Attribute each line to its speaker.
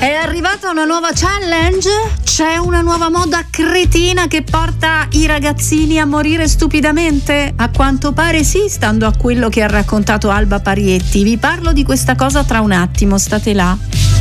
Speaker 1: È arrivata una nuova challenge? C'è una nuova moda cretina che porta i ragazzini a morire stupidamente? A quanto pare sì, stando a quello che ha raccontato Alba Parietti. Vi parlo di questa cosa tra un attimo, state là.